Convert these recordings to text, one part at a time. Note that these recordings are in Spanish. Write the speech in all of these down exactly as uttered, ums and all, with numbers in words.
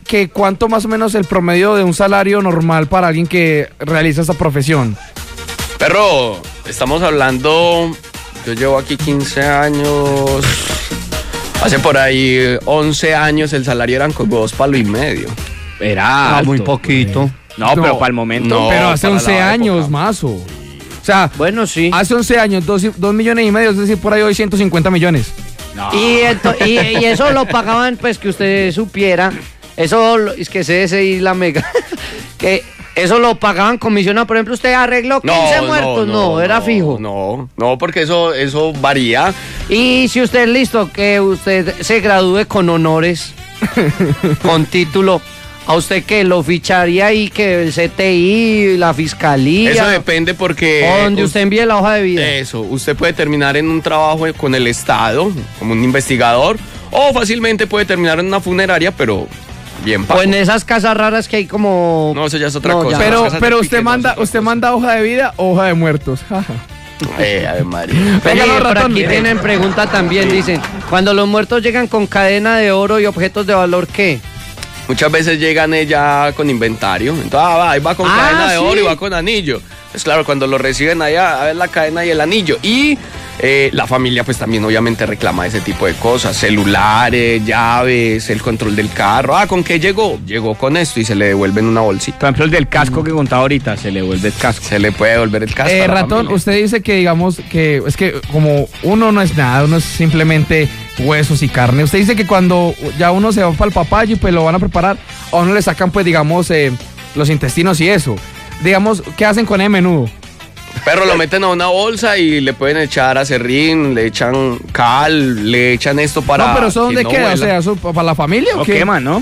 que cuánto más o menos el promedio de un salario normal para alguien que realiza esta profesión. Perro, estamos hablando, yo llevo aquí quince años, hace por ahí once años el salario eran como dos palos y medio. Era alto, muy poquito. No, no, pero no, para el momento. No, pero hace once años, mazo. O sea, bueno, sí. Hace once años, dos, dos millones y medio, es decir, por ahí hoy ciento cincuenta millones. No. Y, ento, y, y eso lo pagaban, pues que usted supiera, eso es que C S I la mega, que eso lo pagaban comisionado. Por ejemplo, usted arregló quince no, muertos, no, no, no era no, fijo. No, no, porque eso, eso varía. Y si usted es listo, que usted se gradúe con honores, con título, ¿a usted qué? ¿Lo ficharía ahí que el C T I, la fiscalía? Eso depende porque... O donde usted envíe la hoja de vida. Eso, usted puede terminar en un trabajo con el Estado, como un investigador, o fácilmente puede terminar en una funeraria, pero bien pago. O en esas casas raras que hay como... No, eso ya es otra no, cosa. Pero, pero usted manda, usted manda hoja de vida o hoja de muertos. Eh, a ver, María. Venga, no, por aquí tienen pregunta también, dicen, cuando los muertos llegan con cadena de oro y objetos de valor, ¿qué? Muchas veces llegan ella con inventario, entonces ah, va, ahí va con ah, cadena de ¿sí? oro y va con anillo. Pues claro, cuando lo reciben allá, a ver la cadena y el anillo. Y eh, la familia pues también obviamente reclama ese tipo de cosas, celulares, llaves, el control del carro. Ah, ¿con qué llegó? Llegó con esto y se le devuelve en una bolsita. Por ejemplo, el del casco que contaba ahorita, se le devuelve el casco. Se le puede devolver el casco. Eh, Ratón, usted dice que digamos que es que como uno no es nada, uno es simplemente huesos y carne. Usted dice que cuando ya uno se va para el papayo y pues lo van a preparar, a uno le sacan pues digamos eh, los intestinos y eso. Digamos, ¿qué hacen con el menudo? Perro, lo meten a una bolsa y le pueden echar acerrín, le echan cal, le echan esto para... No, pero ¿eso dónde no queda? Huela. O sea, ¿eso para la familia o, o qué? queman, ¿no?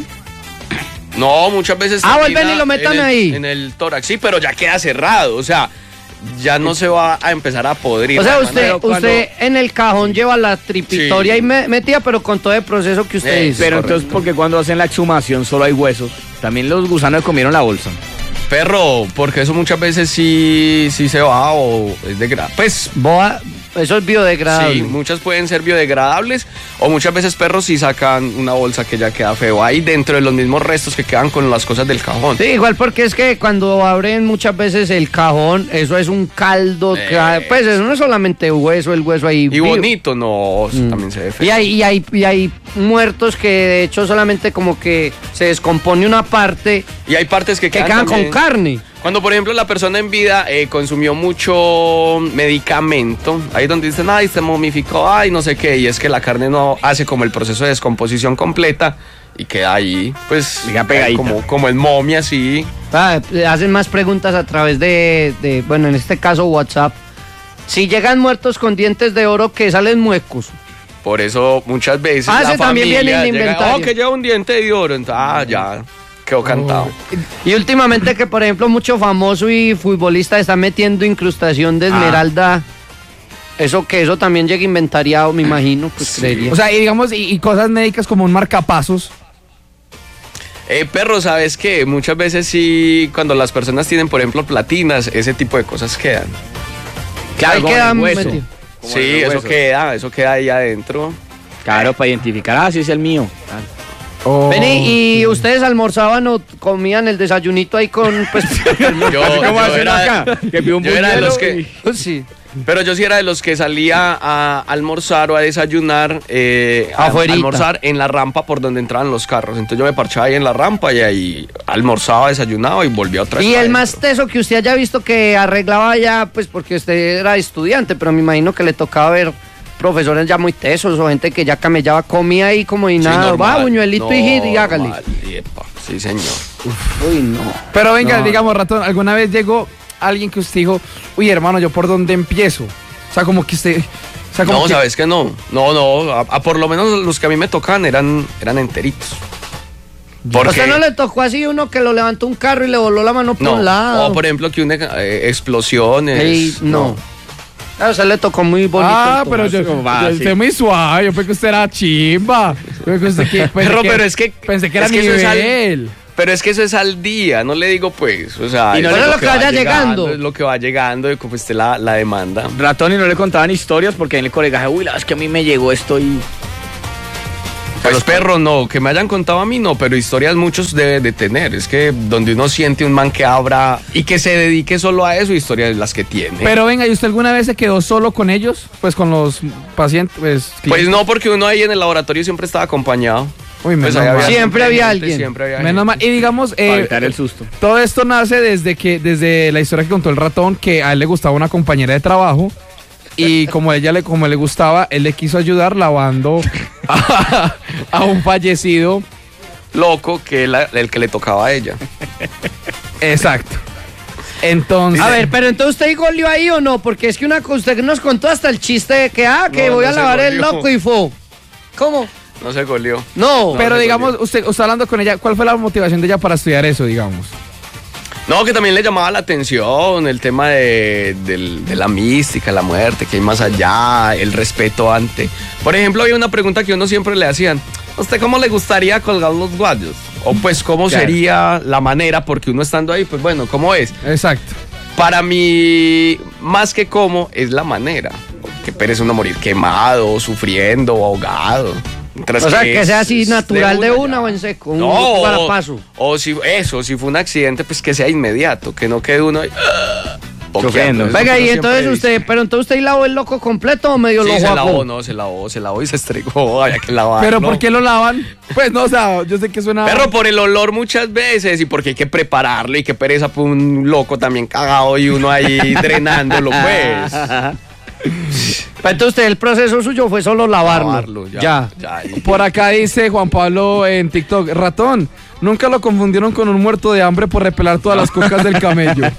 No, muchas veces... Ah, vuelven y lo metan en el, ahí. En el tórax, sí, pero ya queda cerrado, o sea... Ya no se va a empezar a podrir. O sea, usted, cuando... usted en el cajón lleva la tripitoria sí. y me, metida, pero con todo el proceso que usted eh, dice. Pero entonces, porque cuando hacen la exhumación solo hay huesos, también los gusanos comieron la bolsa. Perro, porque eso muchas veces sí, sí se va o es degradable. Pues, Boa, eso es biodegradable. Sí, muchas pueden ser biodegradables o muchas veces perros sí sacan una bolsa que ya queda feo ahí dentro de los mismos restos que quedan con las cosas del cajón. Sí, igual porque es que cuando abren muchas veces el cajón, eso es un caldo, eh, que, pues eso no es solamente hueso, el hueso ahí. Y vivo. bonito, no, mm. también se ve feo. Y hay, y, hay, y hay muertos que de hecho solamente como que se descompone una parte. Y hay partes que, que quedan, quedan también, con carne. Cuando, por ejemplo, la persona en vida eh, consumió mucho medicamento, ahí donde dicen, ay, se momificó, ay, no sé qué, y es que la carne no hace como el proceso de descomposición completa y queda ahí, pues, como, como en momia, así. Ah, hacen más preguntas a través de, de, bueno, en este caso WhatsApp. Si llegan muertos con dientes de oro, que salen muecos. Por eso muchas veces ah, la familia también viene en el inventario. Oh, que lleva un diente de oro, entonces, ah, ya... Quedó cantado. Y últimamente que, por ejemplo, mucho famoso y futbolista está metiendo incrustación de esmeralda. Ah. Eso que eso también llega inventariado, me imagino. Pues sí. creería. O sea, y digamos, y, y cosas médicas como un marcapasos. Eh, perro, ¿sabes qué? Muchas veces sí, cuando las personas tienen, por ejemplo, platinas, ese tipo de cosas quedan. Claro, quedan hueso. Sí, eso queda, eso queda ahí adentro. Claro, para identificar, ah, sí es el mío. Claro. Oh. Vení, ¿y ustedes almorzaban o comían el desayunito ahí con, pues... yo, yo era, acá? Que yo era de los que... Y... Sí. Pero yo sí era de los que salía a almorzar o a desayunar, eh, a, a almorzar en la rampa por donde entraban los carros. Entonces yo me parchaba ahí en la rampa y ahí almorzaba, desayunaba y volvía otra vez. Y el más teso que usted haya visto que arreglaba ya, pues porque usted era estudiante, pero me imagino que le tocaba ver... profesores ya muy tesos o gente que ya camellaba, comía ahí como y nada, sí, va, buñuelito no, y hit y hágale. Epa, sí, señor. Uf, uy, no. Pero venga, no. digamos, Ratón, ¿alguna vez llegó alguien que usted dijo, uy, hermano, ¿yo por dónde empiezo? O sea, como que usted... O sea, como no, que... sabes que no, no, no, a, a por lo menos los que a mí me tocaban eran, eran enteritos. ¿Por qué no le tocó así uno que lo levantó un carro y le voló la mano por no, un lado? O por ejemplo que una eh, explosiones. Ey, no. no. A usted le tocó muy bonito. Ah, pero yo, yo, yo estoy muy suave. Yo pensé que usted era chimba. Yo pensé que, pensé pero, que, pero es que pensé que era es que nivel. Eso es al, pero es que eso es al día, no le digo pues. O sea, y no es lo, lo que, que vaya llegando, llegando. Es lo que va llegando y como usted la, la demanda. Ratón, y no le contaban historias porque en el colegio, uy, la es que a mí me llegó esto y. Pues perro no, que me hayan contado a mí no, pero historias muchos debe de tener. Es que donde uno siente un man que abra y que se dedique solo a eso, historias las que tiene. Pero venga, ¿y usted alguna vez se quedó solo con ellos? Pues con los pacientes. Pues, pues no, porque uno ahí en el laboratorio siempre estaba acompañado. Uy, Pues menos ahí mal. Siempre había gente, alguien. Siempre había Menos gente. mal. Y digamos, Para eh, evitar el susto. todo esto nace desde que, desde la historia que contó el ratón, que a él le gustaba una compañera de trabajo. Y como a ella le, como le gustaba, él le quiso ayudar lavando a, a un fallecido. Loco que la- el que le tocaba a ella. Exacto. Entonces. A ver, pero entonces usted goleó ahí o no, porque es que una cosa, usted nos contó hasta el chiste de que, ah, que No, voy no a se lavar el goleó. loco y fue. ¿Cómo? No se goleó. No. pero no, digamos, no. usted, usted hablando con ella, ¿cuál fue la motivación de ella para estudiar eso, digamos? No, que también le llamaba la atención el tema de, del- de la mística, la muerte, que hay más allá, el respeto ante. Por ejemplo, había una pregunta que uno siempre le hacían: ¿a usted cómo le gustaría colgar los guayos? O pues, ¿cómo Claro. sería la manera? Porque uno estando ahí, pues bueno, ¿cómo es? Exacto. Para mí, más que cómo, es la manera. Que pereza uno morir quemado, sufriendo, ahogado. Mientras O sea, que sea así es natural de una ya. o en seco, un No, guarapazo. o, o si eso, si fue un accidente, pues que sea inmediato, que no quede uno ahí, ¡ah! Sufriendo. boqueando. Eso Venga, uno y entonces siempre usted, dice. pero entonces usted lavó el loco completo o medio Sí, lo se guapo. lavó, no, se lavó, se lavó y se estregó, había que lavar. ¿Pero por qué lo lavan? Pues no, o sea, yo sé que suena. Perro, por el olor muchas veces y porque hay que prepararlo y que pereza por un loco también cagado y uno ahí drenándolo, pues. Pero entonces usted, el proceso suyo fue solo lavarlo. Lavarlo, ya. Ya. ya, y- Por acá dice Juan Pablo en TikTok, ratón, nunca lo confundieron con un muerto de hambre por repelar todas las cocas del camello.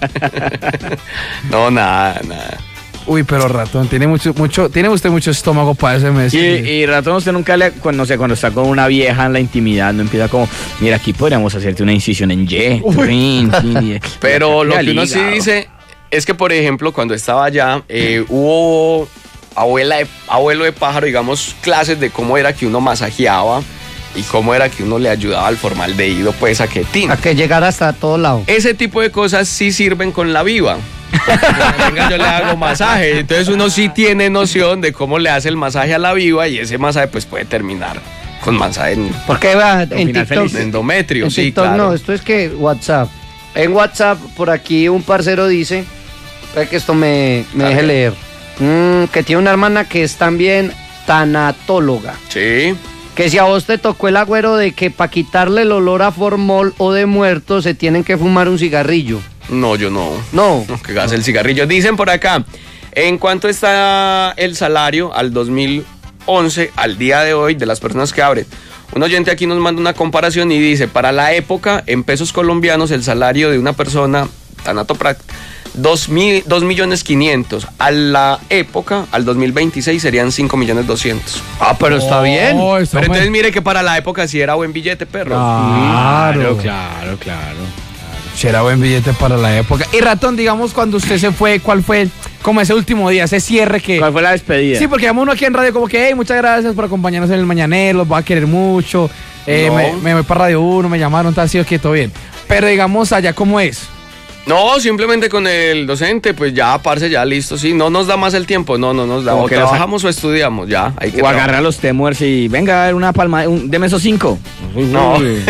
No, nada, nada. Uy, pero ratón, tiene mucho, mucho, tiene usted mucho estómago para ese mes. Y, y ratón, usted nunca le, cuando, no sé, cuando está con una vieja en la intimidad, no empieza como, mira, aquí podríamos hacerte una incisión en Y. Trin, trin, Pero lo al que uno sí hígado. dice es que, por ejemplo, cuando estaba allá, eh, hubo abuela de- abuelo de pájaro, digamos, clases de cómo era que uno masajeaba y cómo era que uno le ayudaba al formaldehído, pues, a que tin. A que llegara hasta todo lado. Ese tipo de cosas sí sirven con la viva. Venga, yo le hago masaje. Entonces uno sí tiene noción de cómo le hace el masaje a la viva y ese masaje pues puede terminar con masaje en Porque vea, en final TikTok, feliz. endometrio. en Sí, TikTok claro. no, esto es que WhatsApp. En WhatsApp, por aquí un parcero dice, para que esto me, me A deje ver. leer, Mm, que tiene una hermana que es también tanatóloga. Sí. Que si a vos te tocó el agüero de que para quitarle el olor a formol o de muerto se tienen que fumar un cigarrillo. No, yo no. No. No, que gas el cigarrillo. Dicen por acá, ¿en cuánto está el salario al dos mil once, al día de hoy, de las personas que abren? Un oyente aquí nos manda una comparación y dice, para la época, en pesos colombianos, el salario de una persona tanatoprac, dos mil, dos millones quinientos. A la época, al dos mil veintiséis, serían cinco millones doscientos. Ah, pero está bien. Oh, está Pero mal. entonces mire que para la época sí era buen billete, perro. Claro, claro, claro. Será buen billete para la época. Y ratón, digamos, cuando usted se fue, ¿cuál fue el- como ese último día, ese cierre que... ¿Cuál fue la despedida? Sí, porque llama uno aquí en radio como que, hey, muchas gracias por acompañarnos en el Mañanero, los voy a querer mucho, eh, No. me, me voy para Radio uno, me llamaron, tal, sí, ok, todo bien. Pero digamos, allá, ¿cómo es? No, simplemente con el docente, pues ya, parce, ya listo, sí. No nos da más el tiempo, no, no nos da. Como O que los- trabajamos o estudiamos, ya. Hay que O trabajar. agarrar los temors y venga a ver una palma, un, deme esos cinco. No. Uy.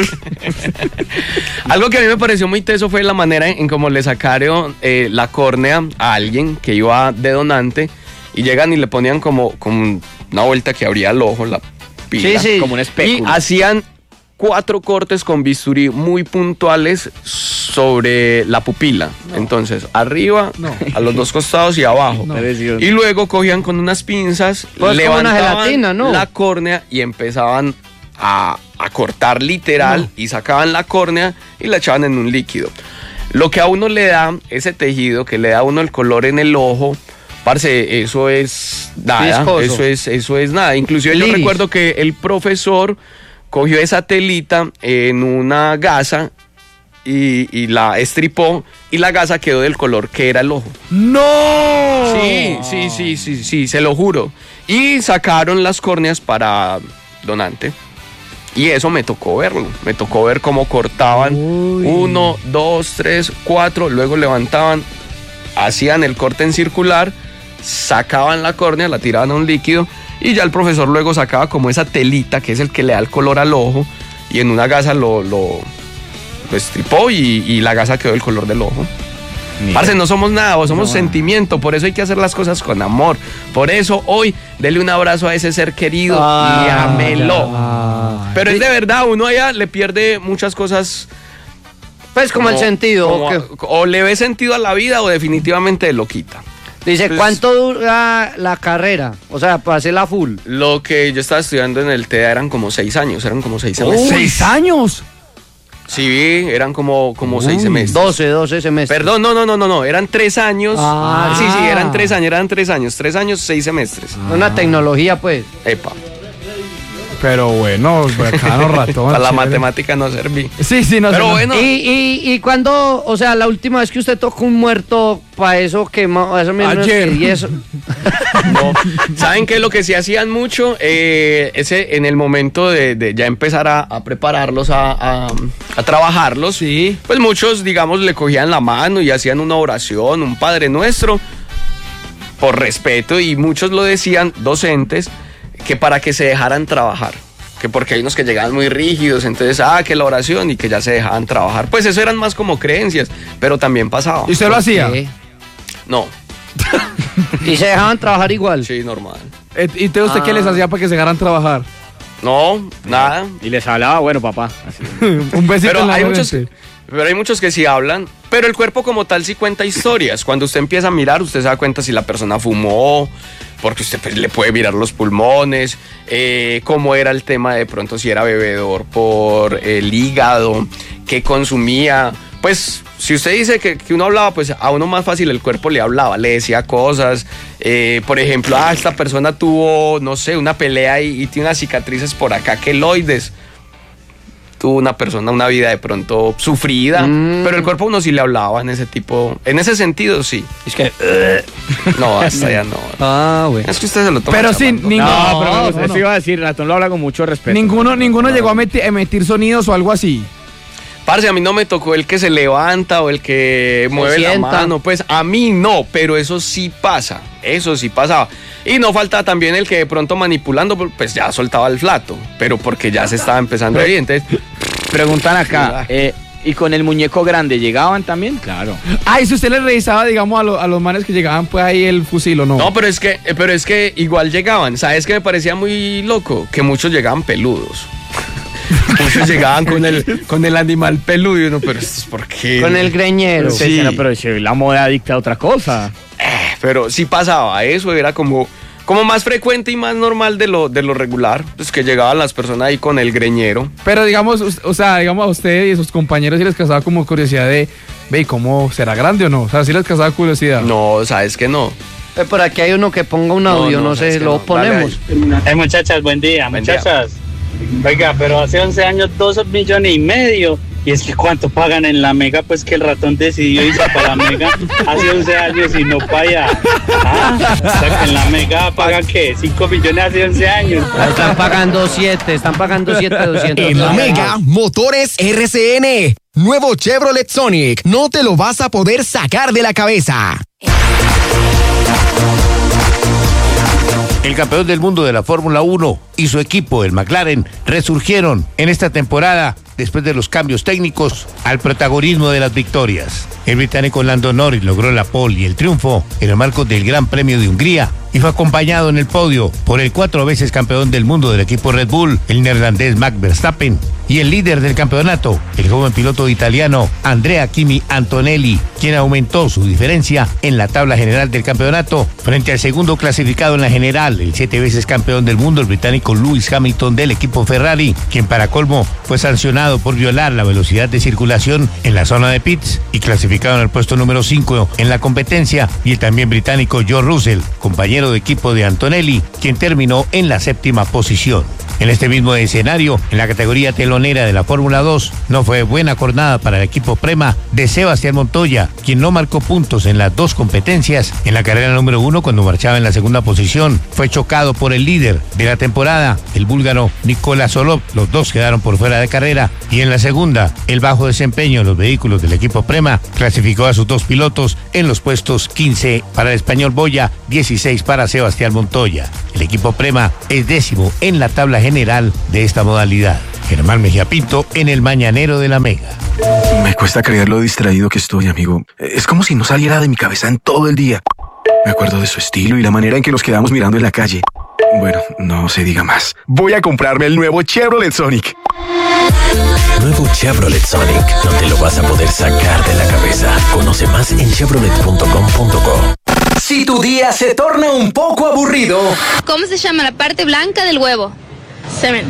Algo que a mí me pareció muy teso fue la manera en cómo le sacaron eh, la córnea a alguien que iba de donante y llegan y le ponían como, como una vuelta que abría el ojo, la pila. Sí, sí. Como un Y espéculo. hacían cuatro cortes con bisturí muy puntuales sobre la pupila. Entonces, arriba, No. a los dos costados y abajo. No. Y luego cogían con unas pinzas, Pues como una levantaban gelatina, ¿no? la córnea y empezaban a, a cortar literal y sacaban la córnea y la echaban en un líquido. Lo que a uno le da, ese tejido que le da a uno el color en el ojo, parce, eso es nada, Viscoso. eso es, eso es nada. Inclusive yo Liris. recuerdo que el profesor cogió esa telita en una gasa y, y la estripó y la gasa quedó del color que era el ojo. ¡No! Sí, sí, sí, sí, sí, se lo juro. Y sacaron las córneas para donante. Y eso me tocó verlo. Me tocó ver cómo cortaban Uy. uno, dos, tres, cuatro. Luego levantaban, hacían el corte en circular, sacaban la córnea, la tiraban a un líquido y ya el profesor luego sacaba como esa telita que es el que le da el color al ojo y en una gasa lo, lo, lo estripó y, y la gasa quedó el color del ojo. Parce, no somos nada, o somos no. sentimiento, por eso hay que hacer las cosas con amor. Por eso hoy, dele un abrazo a ese ser querido ah, y ámelo. Ah, Pero sí. es de verdad, uno allá le pierde muchas cosas. Pues como, como el sentido. Como, ¿o, o le ve sentido a la vida o definitivamente lo quita. Dice, pues, ¿cuánto dura la carrera? O sea, para hacerla full. Lo que yo estaba estudiando en el T E A eran como seis años, eran como seis semestres. ¿Seis años? Sí, eran como, como seis semestres. doce, doce semestres. Perdón, no, no, no, no, no, eran tres años. Ah. Sí, sí, eran tres años, eran tres años, tres años, seis semestres. Ah. Una tecnología, pues. Epa. Pero bueno, bacano ratón. Para la matemática no serví. Sí, sí, no Pero sé. bueno. Y, y, y cuando, o sea, la última vez que usted tocó un muerto, para eso que eso menos Ayer. Que y eso. No. ¿Saben qué es lo que sí hacían mucho? Eh, ese, en el momento de, de ya empezar a, a prepararlos, a, a, a trabajarlos, sí. Pues muchos, digamos, le cogían la mano y hacían una oración, un Padre Nuestro, por respeto, y muchos lo decían, docentes, que para que se dejaran trabajar, que porque hay unos que llegaban muy rígidos, entonces, ah, que la oración y que ya se dejaban trabajar. Pues eso eran más como creencias, pero también pasaba. ¿Y usted lo hacía? ¿Qué? No. ¿Y se dejaban trabajar igual? Sí, normal. ¿Y usted ah. qué les hacía para que se dejaran trabajar? No, nada. Y les hablaba, bueno, papá. Así. Un besito pero en la hay mente. muchos, pero hay muchos que sí hablan, pero el cuerpo como tal sí cuenta historias. Cuando usted empieza a mirar, usted se da cuenta si la persona fumó, porque usted pues, le puede mirar los pulmones, eh, cómo era el tema de pronto, si era bebedor por el hígado, qué consumía. Pues si usted dice que, que uno hablaba, pues a uno más fácil el cuerpo le hablaba, le decía cosas. Eh, por ejemplo, ah, esta persona tuvo, no sé, una pelea y, y tiene unas cicatrices por acá, queloides. Tuvo una persona una vida de pronto sufrida, mm. pero el cuerpo uno sí le hablaba en ese tipo, en ese sentido sí. Es que uh, no, hasta ya no. Ah, güey. Es que usted se lo toma. Pero sí, ninguno. No, pero no, eso no. iba a decir, Ratón lo habla con mucho respeto. Ninguno, ninguno no, llegó no. a meti- emitir sonidos o algo así. Parce, a mí no me tocó el que se levanta o el que se mueve sienta. la mano, pues a mí no, pero eso sí pasa, eso sí pasaba. Y no falta también el que de pronto manipulando, pues ya soltaba el flato, pero porque ya se estaba empezando a ir, entonces... Preguntan acá, eh, ¿y con el muñeco grande llegaban también? Claro. Ah, y si usted le revisaba, digamos, a, lo, a los manes que llegaban, pues ahí el fusil o no. No, pero es que, pero es que igual llegaban, ¿sabes qué me parecía muy loco? Que muchos llegaban peludos. Muchos llegaban con el, con el animal peludo y uno, pero esto es por qué. Con el greñero. Sí. Sí. Pero si la moda dicta otra cosa. Eh, pero sí pasaba, eso era como, como más frecuente y más normal de lo, de lo regular, pues que llegaban las personas ahí con el greñero. Pero digamos, o sea, digamos a usted y sus compañeros sí les causaba como curiosidad de, ve, ¿cómo será grande o no? O sea, sí les causaba curiosidad. No, sabes que no. Eh, por aquí hay uno que ponga un audio, no, No, no, sé, es que lo no. ponemos. Hey, muchachas, buen día, Buen muchachas. Oiga, pero hace once años dos millones y medio. Y es que cuánto pagan en la Mega, pues que el ratón decidió irse para la Mega hace once años y no para allá. Ah, o sea que en la Mega pagan qué, cinco millones hace once años. Están pagando siete, están pagando siete doscientos. En la Mega, Motores R C N. Nuevo Chevrolet Sonic. No te lo vas a poder sacar de la cabeza. El campeón del mundo de la Fórmula uno y su equipo, el McLaren, resurgieron en esta temporada después de los cambios técnicos al protagonismo de las victorias. El británico Lando Norris logró la pole y el triunfo en el marco del Gran Premio de Hungría y fue acompañado en el podio por el cuatro veces campeón del mundo del equipo Red Bull, el neerlandés Max Verstappen, y el líder del campeonato, el joven piloto italiano Andrea Kimi Antonelli, quien aumentó su diferencia en la tabla general del campeonato frente al segundo clasificado en la general, el siete veces campeón del mundo, el británico Lewis Hamilton del equipo Ferrari, quien para colmo fue sancionado por violar la velocidad de circulación en la zona de pits y clasificado en el puesto número cinco en la competencia, y el también británico George Russell, compañero de equipo de Antonelli, quien terminó en la séptima posición. En este mismo escenario, en la categoría telonera de la Fórmula dos, no fue buena jornada para el equipo Prema de Sebastián Montoya, quien no marcó puntos en las dos competencias. En la carrera número uno, cuando marchaba en la segunda posición, fue chocado por el líder de la temporada, el búlgaro Nikola Solov. Los dos quedaron por fuera de carrera. Y en la segunda, el bajo desempeño de los vehículos del equipo Prema clasificó a sus dos pilotos en los puestos quince para el español Boya, dieciséis para Sebastián Montoya. El equipo Prema es décimo en la tabla general de esta modalidad. Germán Mejía Pinto en el Mañanero de la Mega. Me cuesta creer lo distraído que estoy, amigo. Es como si no saliera de mi cabeza en todo el día. Me acuerdo de su estilo y la manera en que nos quedamos mirando en la calle. Bueno, no se diga más. Voy a comprarme el nuevo Chevrolet Sonic. Nuevo Chevrolet Sonic. No te lo vas a poder sacar de la cabeza. Conoce más en chevrolet punto com punto co. Si tu día se torna un poco aburrido. ¿Cómo se llama la parte blanca del huevo? Semen.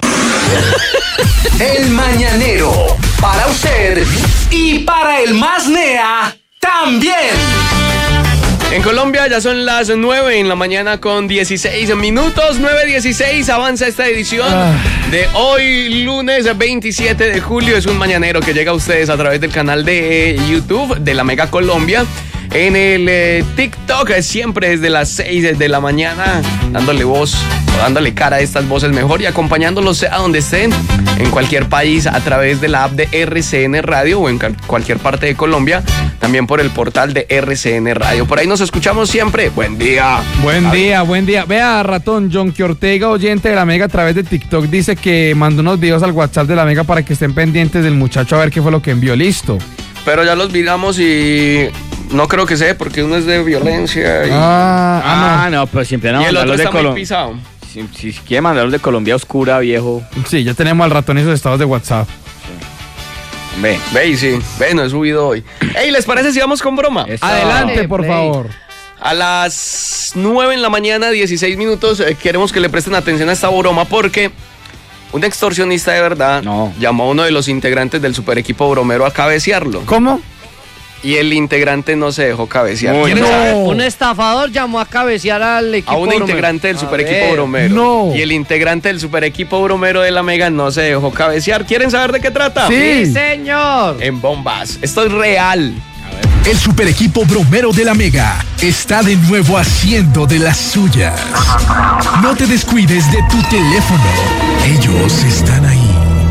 El Mañanero. Para usted y para el más nea también. En Colombia ya son las nueve en la mañana con dieciséis minutos, nueve dieciséis, avanza esta edición ah. de hoy, lunes veintisiete de julio. Es un mañanero que llega a ustedes a través del canal de YouTube de la Mega Colombia. En el eh, TikTok, eh, siempre desde las seis de la mañana, dándole voz, o dándole cara a estas voces mejor y acompañándolos a donde estén, en cualquier país, a través de la app de R C N Radio o en cualquier parte de Colombia, también por el portal de R C N Radio. Por ahí nos escuchamos siempre. Buen día. Buen Javi. día, buen día. Vea, ratón, John Ortega, oyente de la Mega a través de TikTok, dice que mandó unos videos al WhatsApp de la Mega para que estén pendientes del muchacho a ver qué fue lo que envió. Listo. Pero ya los miramos y no creo que sea porque uno es de violencia. Y... Ah, ah, no. no, pero siempre no. Y el otro está muy pisado. Si, si quiere mandarlos de Colombia Oscura, viejo. Sí, ya tenemos al ratón esos estados de WhatsApp. Sí. Ve, ve y sí. Ve, no he subido hoy. Ey, ¿les parece si vamos con broma? Eso. Adelante, por Play. favor. A las nueve en la mañana, dieciséis minutos, eh, queremos que le presten atención a esta broma porque un extorsionista de verdad no. llamó a uno de los integrantes del super equipo bromero a cabecearlo. ¿Cómo? Y el integrante no se dejó cabecear. No. Saber? Un estafador llamó a cabecear al equipo A un bromero. integrante del a super ver. equipo bromero. No. Y el integrante del super equipo bromero de la Mega no se dejó cabecear. ¿Quieren saber de qué trata? Sí, sí señor. En bombas. Esto es real. El super equipo bromero de la Mega está de nuevo haciendo de las suyas. No te descuides de tu teléfono. Ellos están ahí.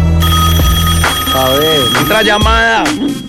A ver. Otra llamada.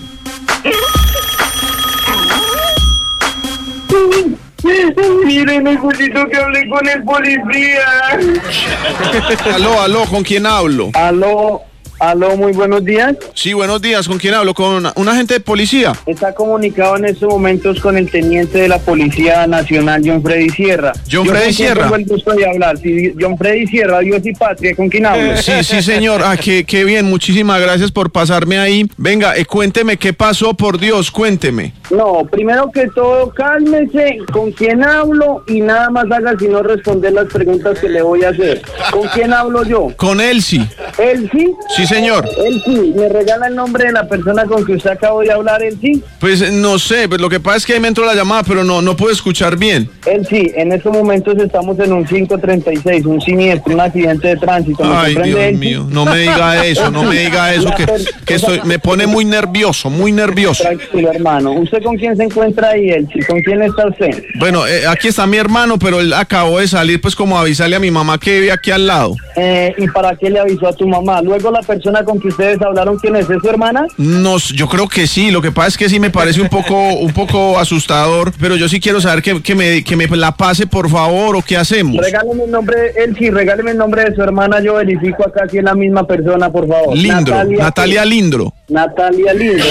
Mire, necesito que hable con el policía. Aló, aló, ¿con quién hablo? Aló, aló, muy buenos días. Sí, buenos días, ¿con quién hablo? ¿Con un agente de policía? Está comunicado en estos momentos con el teniente de la Policía Nacional, John Freddy Sierra. John Freddy Sierra. Tengo el gusto de hablar. Sí, John Freddy Sierra, Dios y Patria, ¿con quién hablo? Sí, sí, señor. Ah, qué, qué bien, muchísimas gracias por pasarme ahí. Venga, eh, cuénteme qué pasó, por Dios, cuénteme. No, primero que todo, cálmese, con quién hablo y nada más haga sino responder las preguntas que le voy a hacer. ¿Con quién hablo yo? Con Elsie. ¿Elsie? Sí, señor. Elsie, ¿me regala el nombre de la persona con que usted acabó de hablar, Elsie? Pues no sé, pues lo que pasa es que ahí me entró la llamada, pero no, no puedo escuchar bien. Elsie, en estos momentos estamos en un cinco treinta y seis, un siniestro, un accidente de tránsito. ¿Me Ay, comprende, Dios Elsie? mío, no me diga eso, no me diga eso, que, que estoy, me pone muy nervioso, muy nervioso. Tranquilo, hermano. ¿Usted con quién se encuentra ahí, Elsie? ¿Con quién está usted? Bueno, eh, aquí está mi hermano, pero él acabó de salir, pues como a avisarle a mi mamá que vive aquí al lado. Eh, ¿Y para qué le avisó a tu mamá? Luego la persona con que ustedes hablaron, ¿quién es? ¿Es su hermana? No, yo creo que sí, lo que pasa es que sí me parece un poco, un poco asustador, pero yo sí quiero saber que, que, me, que me la pase, por favor, o qué hacemos. Regáleme el nombre, Elsie, regáleme el nombre de su hermana, yo verifico acá si es la misma persona, por favor. Lindro, Natalia, Natalia Lindro. Natalia Lindo.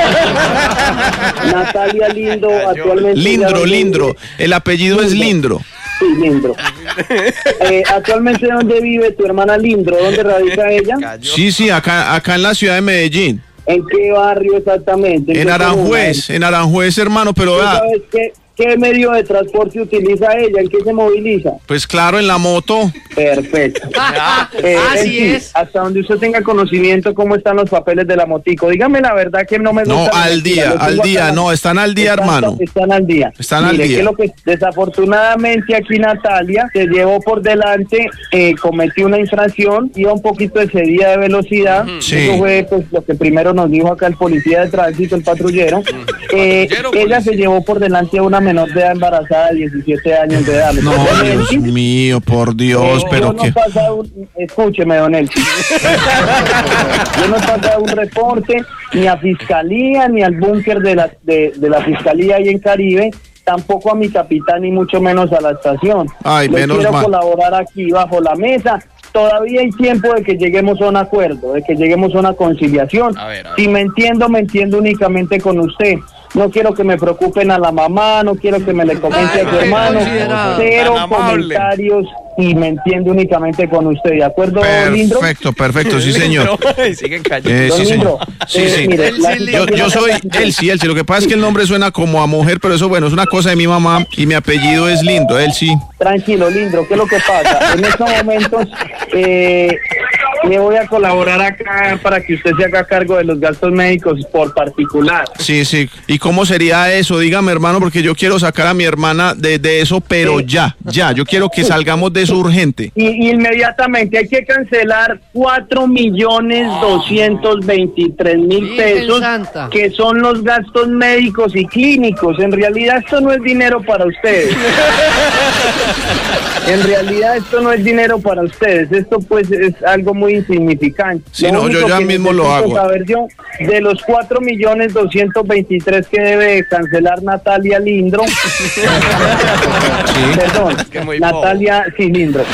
Natalia Lindo, actualmente. Lindro, Lindro. El apellido Lindro. es Lindro. Sí, Lindro. Eh, actualmente, ¿dónde vive tu hermana Lindro? ¿Dónde radica ella? Sí, sí, acá, acá en la ciudad de Medellín. ¿En qué barrio exactamente? En, en Aranjuez, en Aranjuez, hermano, pero ¿Tú sabes qué? ¿qué medio de transporte utiliza ella? ¿En qué se moviliza? Pues claro, en la moto. Perfecto. Eh, Así en fin, es. hasta donde usted tenga conocimiento cómo están los papeles de la motico. Dígame la verdad que no me No, gusta. al día, al día, no, están al día, hermano. Están al día. Están al Mire, día. que lo que desafortunadamente aquí Natalia se llevó por delante, eh, cometió una infracción, iba un poquito excedida de velocidad. Sí. Eso fue pues lo que primero nos dijo acá el policía de tránsito, el patrullero. Eh, ella se llevó por delante a una menor de edad embarazada de diecisiete años de edad. No, Dios mío, por Dios, Eh, pero yo no qué. he pasado un- escúcheme, don Elchi. Yo no he pasado un reporte ni a fiscalía ni al búnker de la, de, de la fiscalía ahí en Caribe, tampoco a mi capitán y mucho menos a la estación. Ay, Le menos quiero mal. colaborar aquí bajo la mesa. Todavía hay tiempo de que lleguemos a un acuerdo, de que lleguemos a una conciliación. A ver, a ver. Si me entiendo, me entiendo únicamente con usted. No quiero que me preocupen a la mamá, no quiero que me le comente a su Ay, hermano. considerado. Cero Tan amable. comentarios y me entiendo únicamente con usted. ¿De acuerdo, Lindro? Perfecto, perfecto, sí, señor. Siguen callando. Eh, Don sí, Lindro, señor. Sí, eh, sí. mire, la Yo, situación yo acá soy es la siguiente. Elsie, Elsie. Lo que pasa es que el nombre suena como a mujer, pero eso, bueno, es una cosa de mi mamá y mi apellido es Lindo, Elsie. Tranquilo, Lindro, ¿qué es lo que pasa? En estos momentos eh, le voy a colaborar acá para que usted se haga cargo de los gastos médicos por particular. Sí, sí. ¿Y cómo sería eso? Dígame, hermano, porque yo quiero sacar a mi hermana de, de eso, pero Sí. ya, ya. Yo quiero que salgamos de eso urgente. Y, y inmediatamente hay que cancelar cuatro millones doscientos veintitrés mil Virgen pesos, Santa. que son los gastos médicos y clínicos. En realidad esto no es dinero para ustedes. En realidad esto no es dinero para ustedes. Esto pues es algo muy insignificante. Sí, no, yo único ya que mismo lo necesito hago. saber yo, de los cuatro millones doscientos veintitrés que debe cancelar Natalia Lindro. Perdón, que muy Natalia Cilindro.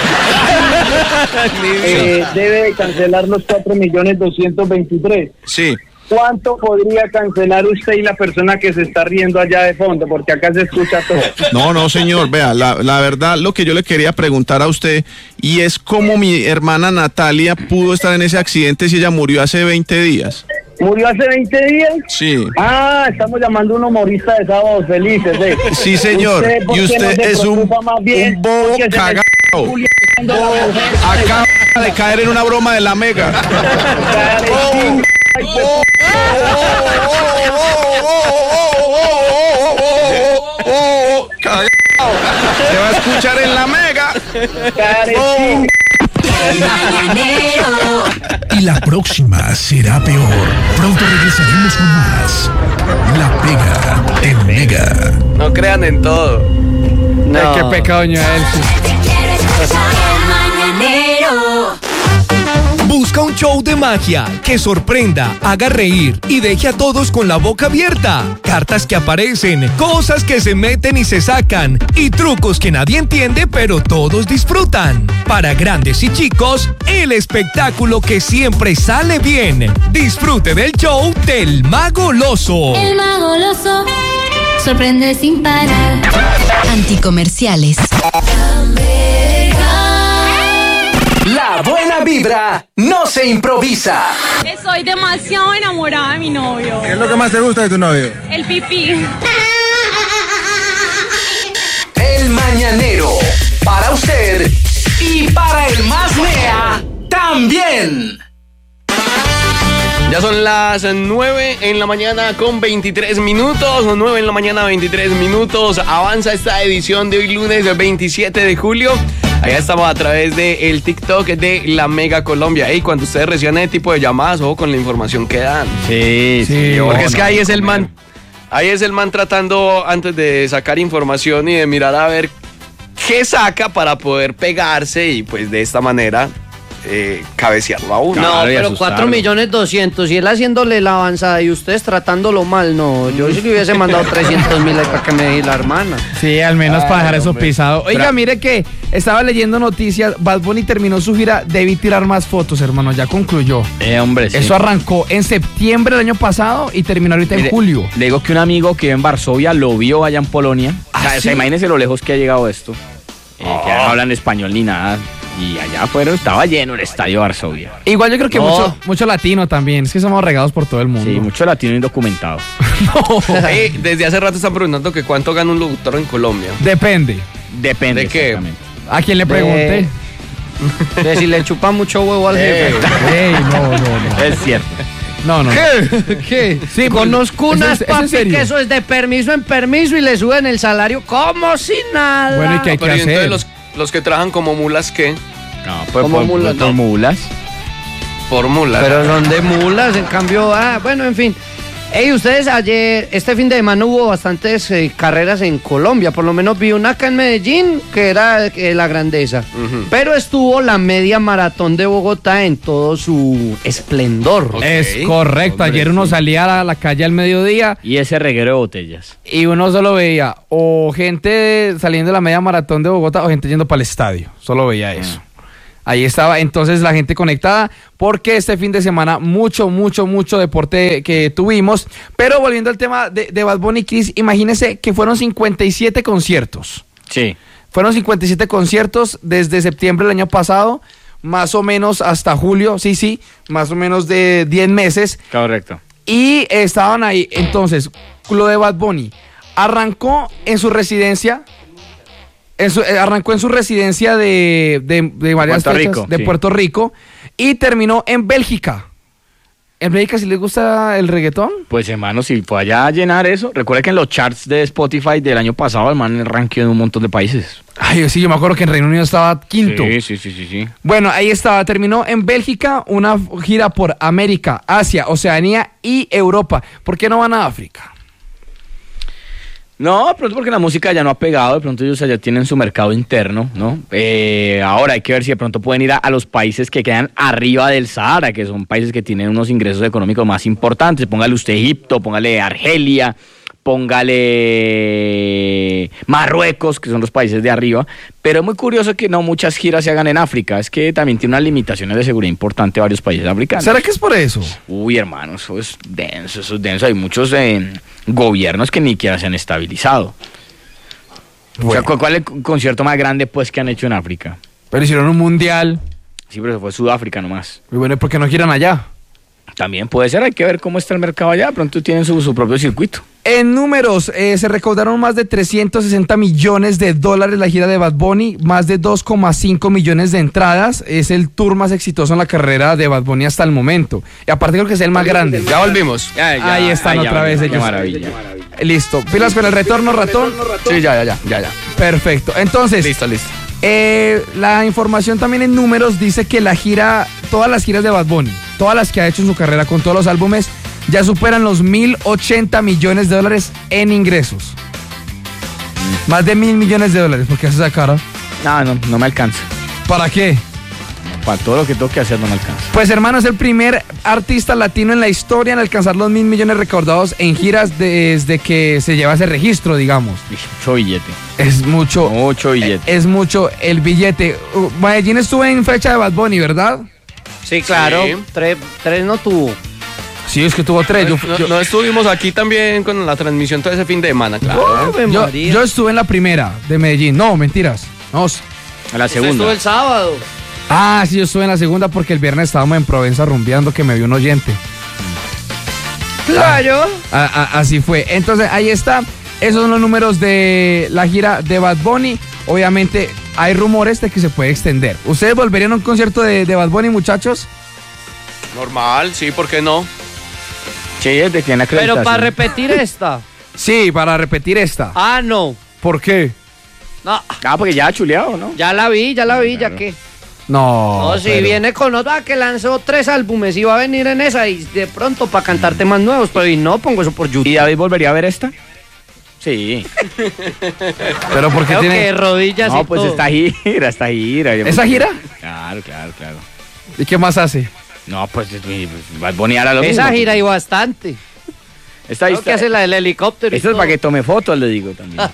Eh, debe cancelar los cuatro millones doscientos veintitrés. Sí. ¿Cuánto podría cancelar usted y la persona que se está riendo allá de fondo? Porque acá se escucha todo. No, no, señor. Vea, la, la verdad, lo que yo le quería preguntar a usted, y es cómo mi hermana Natalia pudo estar en ese accidente si ella murió hace veinte días. ¿Murió hace veinte días? Sí. Ah, estamos llamando a un humorista de Sábados Felices, ¿eh? Sí, señor. ¿por Y qué usted no se es un, preocupa más bien? un bobo Porque se me cagado. está culiando la mujer. Acaba de caer en una broma de la Mega. Carecín. Ay, pues, Se va a escuchar en la Mega. carecín. Y la próxima será peor. Pronto regresaremos con más. La Pega en Mega. No crean en todo. Ay, qué pecado, doña Elsie. Busca un show de magia que sorprenda, haga reír y deje a todos con la boca abierta. Cartas que aparecen, cosas que se meten y se sacan y trucos que nadie entiende pero todos disfrutan. Para grandes y chicos, el espectáculo que siempre sale bien. Disfrute del show del Mago Loso. El mago loso sorprende sin parar. Anticomerciales. La buena vibra no se improvisa. Estoy demasiado enamorada de mi novio. ¿Qué es lo que más te gusta de tu novio? El pipí. El Mañanero. Para usted y para el más mea también. Ya son las nueve en la mañana con veintitrés minutos, nueve en la mañana veintitrés minutos. Avanza esta edición de hoy lunes veintisiete de julio. Allá estamos a través de el TikTok de La Mega Colombia. Y cuando ustedes reciban ese tipo de llamadas, ojo con la información que dan. Sí, sí. Porque no, es que no, ahí no es el comer. man, ahí es el man tratando antes de sacar información y de mirar a ver qué saca para poder pegarse y pues de esta manera eh, cabecearlo a uno. No, Claro, y pero asustarlo. cuatro millones doscientos y él haciéndole la avanzada y ustedes tratándolo mal, no. Yo sí le hubiese mandado trescientos mil para que me dé la hermana. Sí, al menos para dejar eso hombre. pisado. Oiga, Tra- mire que estaba leyendo noticias. Bad Bunny terminó su gira. Debí tirar más fotos, hermano. Ya concluyó. Eh, hombre, sí. Eso arrancó en septiembre del año pasado y terminó ahorita Mire, en julio. Le digo que un amigo que vive en Varsovia lo vio allá en Polonia. ¿Ah, o sea, sí? o sea, imagínense lo lejos que ha llegado esto. Eh, Que no hablan español ni nada. Y allá afuera estaba lleno el estadio de Varsovia. Igual yo creo que No. mucho, mucho latino también. Es que somos regados por todo el mundo. Sí, mucho latino indocumentado. No. Eh, desde hace rato están preguntando que cuánto gana un locutor en Colombia. Depende. Depende. ¿De qué? ¿A quién le pregunté? De, de si le chupa mucho huevo al jefe. Ey, no, no, no. Es cierto. No, no. ¿Qué? ¿Qué? Sí, conozco ¿es en- unas es en papi serio? que eso es de permiso en permiso y le suben el salario como si nada. Bueno, ¿y qué hay que Pero ¿y entonces hacer? los, los que trabajan como mulas, ¿qué? No, pues Como por, mulas, por no. mulas. Por mulas. Pero son de mulas, en cambio, ah, bueno, en fin. Ey, ustedes ayer, este fin de semana hubo bastantes eh, carreras en Colombia, por lo menos vi una acá en Medellín, que era eh, la grandeza. Ujú. Pero estuvo la media maratón de Bogotá en todo su esplendor. Ok. Es correcto. Hombre, Ayer uno sí. salía a la calle al mediodía Y ese reguero de botellas. y uno solo veía o gente saliendo de la media maratón de Bogotá o gente yendo para el estadio. Solo veía eso. Ahí estaba entonces la gente conectada porque este fin de semana mucho, mucho, mucho deporte que tuvimos. Pero volviendo al tema de, de Bad Bunny, Chris, imagínense que fueron cincuenta y siete conciertos. Sí. Fueron cincuenta y siete conciertos desde septiembre del año pasado, más o menos hasta julio, sí, sí, más o menos de diez meses. Correcto. Y estaban ahí. Entonces, lo de Bad Bunny arrancó en su residencia. En su- eh, arrancó en su residencia de, de, de varias Puerto fechas, Rico, de sí. Puerto Rico, y terminó en Bélgica. ¿En Bélgica sí les gusta el reggaetón? Pues hermano, si fue allá a llenar eso, recuerda que en los charts de Spotify del año pasado el man rankeó en un montón de países. Ay, sí, yo me acuerdo que en Reino Unido estaba quinto. Sí, sí, sí, sí, sí. Bueno, ahí estaba, terminó en Bélgica una gira por América, Asia, Oceanía y Europa. ¿Por qué no van a África? No, de pronto porque la música ya no ha pegado, de pronto ellos allá tienen su mercado interno, ¿no? Eh, ahora hay que ver si de pronto pueden ir a, a los países que quedan arriba del Sahara, que son países que tienen unos ingresos económicos más importantes. Póngale usted Egipto, póngale Argelia, póngale Marruecos, que son los países de arriba. Pero es muy curioso que no muchas giras se hagan en África, es que también tiene unas limitaciones de seguridad importantes varios países africanos. ¿Será que es por eso? Uy, hermano, eso es denso, eso es denso. Hay muchos eh, gobiernos que ni siquiera se han estabilizado. O sea, ¿cuál, ¿cuál es el concierto más grande pues que han hecho en África? Pero hicieron un mundial. Sí, pero eso fue Sudáfrica nomás. Y bueno, ¿por qué no giran allá? También puede ser, hay que ver cómo está el mercado allá. De pronto tienen su, su propio circuito. En números, eh, se recaudaron más de trescientos sesenta millones de dólares la gira de Bad Bunny, más de dos coma cinco millones de entradas. Es el tour más exitoso en la carrera de Bad Bunny hasta el momento. Y aparte creo que es el más grande. Ya volvimos. Ya, ya, Ahí están ay, ya, otra vez qué ellos. maravilla. Listo. Pilas con el retorno, ratón. Sí, ya, ya, ya, ya, ya. Perfecto. Entonces, Listo, listo. eh, la información también en números dice que la gira, todas las giras de Bad Bunny, todas las que ha hecho en su carrera con todos los álbumes, ya superan los mil ochenta millones de dólares en ingresos. Más de mil millones de dólares. ¿Por qué hace esa cara? No, no, no me alcanza. ¿Para qué? Para todo lo que tengo que hacer no me alcanza. Pues hermano, es el primer artista latino en la historia en alcanzar los mil millones recaudados en giras desde que se lleva ese registro, digamos. Mucho billete. Es mucho. Mucho billete. Es mucho el billete. Uh, Medellín estuvo en fecha de Bad Bunny, ¿verdad? Sí, claro. Sí. Tres, tres no tuvo. Sí, es que tuvo tres. Yo, No, yo- no estuvimos aquí también con la transmisión todo ese fin de semana, claro. Ave yo- María. yo estuve en la primera de Medellín. No, mentiras. No. s- A la Usted estuvo segunda. el sábado. Ah, sí, yo estuve en la segunda porque el viernes estábamos en Provenza rumbeando que me vio un oyente. Claro. A- a- así fue. Entonces, ahí está. Esos son los números de la gira de Bad Bunny. Obviamente, hay rumores de que se puede extender. ¿Ustedes volverían a un concierto de, de Bad Bunny, muchachos? Normal, sí, ¿por qué no? Sí, es de tiene acreditación. Pero para repetir esta. Sí, para repetir esta. Ah, no. ¿Por qué? No, Ah, porque ya ha chuleado, ¿no? ya la vi, ya la vi, ya que. No. No, si pero- viene con otra que lanzó tres álbumes y va a venir en esa y de pronto para cantar temas nuevos, pero y no pongo eso por YouTube. ¿Y David volvería a ver esta? Sí. Pero porque Creo tiene. que rodillas No, y pues todo. esta gira, esta gira. ¿Esa gira? Claro, claro, claro. ¿Y qué más hace? No, pues es muy- Bad Bunny hará lo Esa mismo. gira y bastante. Esta Creo que hace la del helicóptero. y Esto es todo. para que tome fotos, le digo también.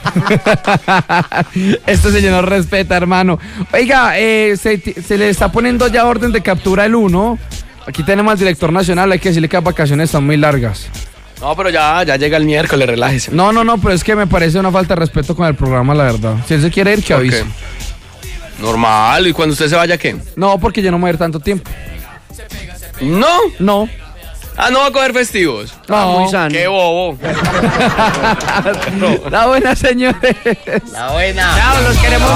Este señor no respeta, hermano. Oiga, eh, se, se le está poniendo ya orden de captura el uno. Aquí tenemos al director nacional. Hay que decirle que las vacaciones están muy largas. No, pero ya, ya llega el miércoles, relájese. No, no, no, pero es que me parece una falta de respeto con el programa, la verdad. Si él se quiere ir, que ¿Por qué? avise. Normal, ¿y cuando usted se vaya qué? No, porque yo no me voy a ir tanto tiempo. No. No. Ah, no va a coger festivos. No. Muy sano. Qué bobo. La buena, señores. La buena. Chao, los queremos.